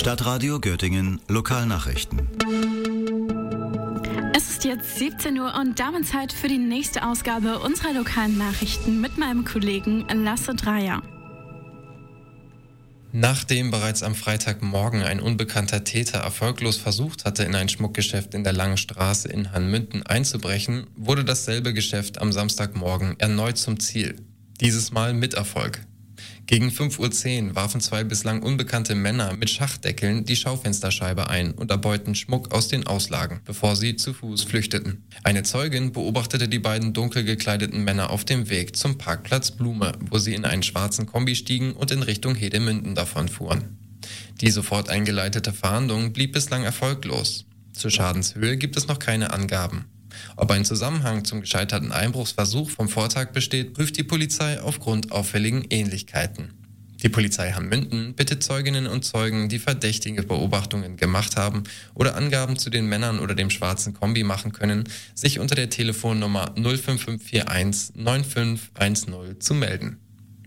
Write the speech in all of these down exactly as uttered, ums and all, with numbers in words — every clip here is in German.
Stadtradio Göttingen Lokalnachrichten. Es ist jetzt siebzehn Uhr und damit Zeit für die nächste Ausgabe unserer lokalen Nachrichten mit meinem Kollegen Lasse Dreier. Nachdem bereits am Freitagmorgen ein unbekannter Täter erfolglos versucht hatte, in ein Schmuckgeschäft in der Langen Straße in Hanmünden einzubrechen, wurde dasselbe Geschäft am Samstagmorgen erneut zum Ziel. Dieses Mal mit Erfolg. Gegen fünf Uhr zehn warfen zwei bislang unbekannte Männer mit Schachdeckeln die Schaufensterscheibe ein und erbeuten Schmuck aus den Auslagen, bevor sie zu Fuß flüchteten. Eine Zeugin beobachtete die beiden dunkel gekleideten Männer auf dem Weg zum Parkplatz Blume, wo sie in einen schwarzen Kombi stiegen und in Richtung Hedemünden davonfuhren. Die sofort eingeleitete Fahndung blieb bislang erfolglos. Zur Schadenshöhe gibt es noch keine Angaben. Ob ein Zusammenhang zum gescheiterten Einbruchsversuch vom Vortag besteht, prüft die Polizei aufgrund auffälligen Ähnlichkeiten. Die Polizei Hanmünden bittet Zeuginnen und Zeugen, die verdächtige Beobachtungen gemacht haben oder Angaben zu den Männern oder dem schwarzen Kombi machen können, sich unter der Telefonnummer null fünf fünf vier eins neun fünf eins null zu melden.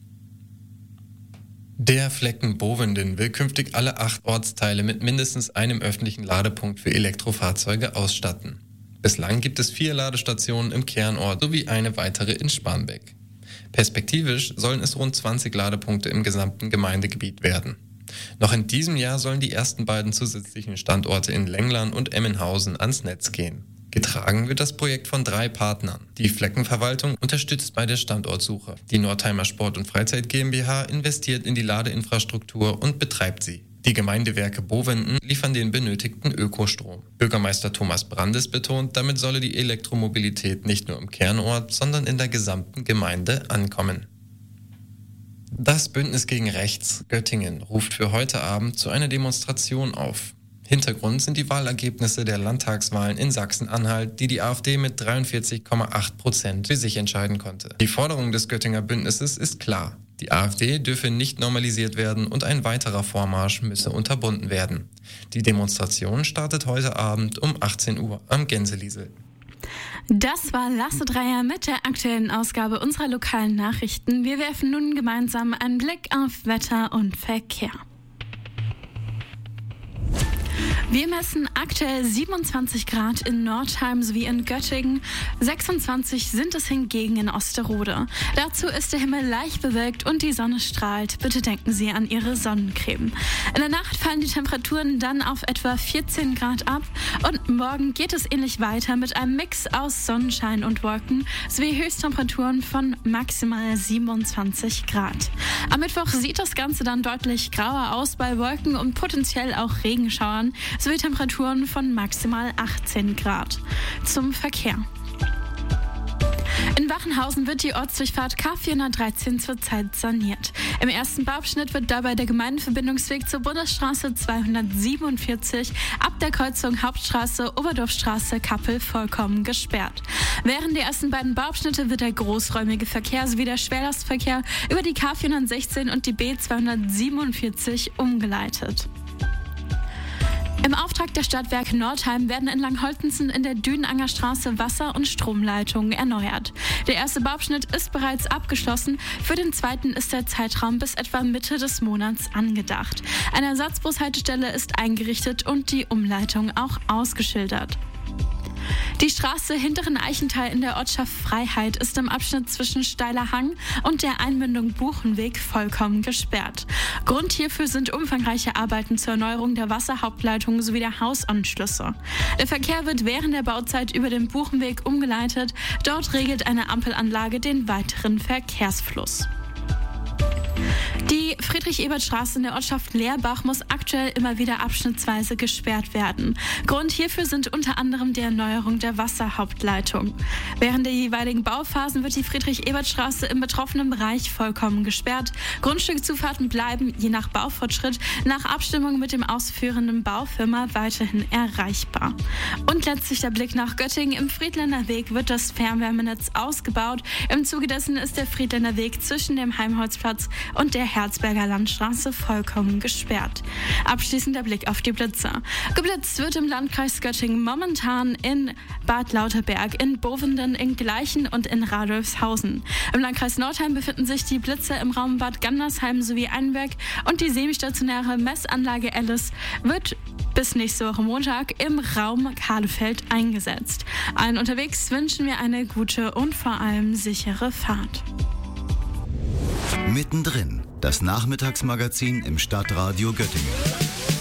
Der Flecken Bovenden will künftig alle acht Ortsteile mit mindestens einem öffentlichen Ladepunkt für Elektrofahrzeuge ausstatten. Bislang gibt es vier Ladestationen im Kernort sowie eine weitere in Spanbeck. Perspektivisch sollen es rund zwanzig Ladepunkte im gesamten Gemeindegebiet werden. Noch in diesem Jahr sollen die ersten beiden zusätzlichen Standorte in Lenglern und Emmenhausen ans Netz gehen. Getragen wird das Projekt von drei Partnern. Die Fleckenverwaltung unterstützt bei der Standortsuche. Die Nordheimer Sport- und Freizeit GmbH investiert in die Ladeinfrastruktur und betreibt sie. Die Gemeindewerke Bovenden liefern den benötigten Ökostrom. Bürgermeister Thomas Brandes betont, damit solle die Elektromobilität nicht nur im Kernort, sondern in der gesamten Gemeinde ankommen. Das Bündnis gegen Rechts Göttingen ruft für heute Abend zu einer Demonstration auf. Hintergrund sind die Wahlergebnisse der Landtagswahlen in Sachsen-Anhalt, die die AfD mit dreiundvierzig Komma acht Prozent für sich entscheiden konnte. Die Forderung des Göttinger Bündnisses ist klar. Die AfD dürfe nicht normalisiert werden und ein weiterer Vormarsch müsse unterbunden werden. Die Demonstration startet heute Abend um achtzehn Uhr am Gänseliesel. Das war Lasse Dreier mit der aktuellen Ausgabe unserer lokalen Nachrichten. Wir werfen nun gemeinsam einen Blick auf Wetter und Verkehr. Wir messen aktuell siebenundzwanzig Grad in Nordheim sowie in Göttingen. sechsundzwanzig sind es hingegen in Osterode. Dazu ist der Himmel leicht bewölkt und die Sonne strahlt. Bitte denken Sie an Ihre Sonnencreme. In der Nacht fallen die Temperaturen dann auf etwa vierzehn Grad ab und morgen geht es ähnlich weiter mit einem Mix aus Sonnenschein und Wolken sowie Höchsttemperaturen von maximal siebenundzwanzig Grad. Am Mittwoch sieht das Ganze dann deutlich grauer aus bei Wolken und potenziell auch Regenschauern sowie Temperaturen von maximal achtzehn Grad. Zum Verkehr. In Wachenhausen wird die Ortsdurchfahrt K vierhundertdreizehn zurzeit saniert. Im ersten Bauabschnitt wird dabei der Gemeindeverbindungsweg zur Bundesstraße zweihundertsiebenundvierzig ab der Kreuzung Hauptstraße, Oberdorfstraße, Kappel vollkommen gesperrt. Während der ersten beiden Bauabschnitte wird der großräumige Verkehr sowie der Schwerlastverkehr über die K vierhundertsechzehn und die B zweihundertsiebenundvierzig umgeleitet. Im Auftrag der Stadtwerke Nordheim werden in Langholtensen in der Dünenanger Straße Wasser- und Stromleitungen erneuert. Der erste Bauabschnitt ist bereits abgeschlossen, für den zweiten ist der Zeitraum bis etwa Mitte des Monats angedacht. Eine Ersatzbushaltestelle ist eingerichtet und die Umleitung auch ausgeschildert. Die Straße Hinteren Eichenthal in der Ortschaft Freiheit ist im Abschnitt zwischen Steiler Hang und der Einmündung Buchenweg vollkommen gesperrt. Grund hierfür sind umfangreiche Arbeiten zur Erneuerung der Wasserhauptleitung sowie der Hausanschlüsse. Der Verkehr wird während der Bauzeit über den Buchenweg umgeleitet. Dort regelt eine Ampelanlage den weiteren Verkehrsfluss. Die Friedrich-Ebert-Straße in der Ortschaft Leerbach muss aktuell immer wieder abschnittsweise gesperrt werden. Grund hierfür sind unter anderem die Erneuerung der Wasserhauptleitung. Während der jeweiligen Bauphasen wird die Friedrich-Ebert-Straße im betroffenen Bereich vollkommen gesperrt. Grundstückzufahrten bleiben je nach Baufortschritt nach Abstimmung mit dem ausführenden Baufirma weiterhin erreichbar. Und letztlich der Blick nach Göttingen. Im Friedländer Weg wird das Fernwärmenetz ausgebaut. Im Zuge dessen ist der Friedländer Weg zwischen dem Heimholzplatz und der Herzberger Landstraße vollkommen gesperrt. Abschließend der Blick auf die Blitze. Geblitzt wird im Landkreis Göttingen momentan in Bad Lauterberg, in Bovenden, in Gleichen und in Radolfshausen. Im Landkreis Nordheim befinden sich die Blitze im Raum Bad Gandersheim sowie Einbeck und die semistationäre Messanlage Alice wird bis nächste Woche Montag im Raum Kahlefeld eingesetzt. Allen unterwegs wünschen wir eine gute und vor allem sichere Fahrt. Mittendrin, das Nachmittagsmagazin im Stadtradio Göttingen.